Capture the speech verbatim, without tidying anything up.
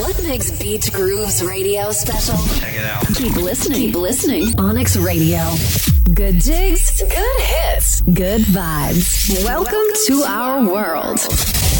What makes Beat Grooves Radio special? Check it out. Keep listening. Keep listening. Onyx Radio. Good digs. Good hits. Good vibes. Welcome, Welcome to, to our world.